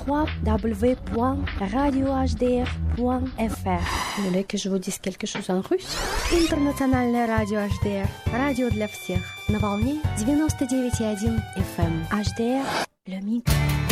www.radiohdr.fr. Vous voulez que je vous dise quelque chose en russe? Интернациональное радио HDR. Радио для всех. На волне 99,1 FM. HDR, le mix.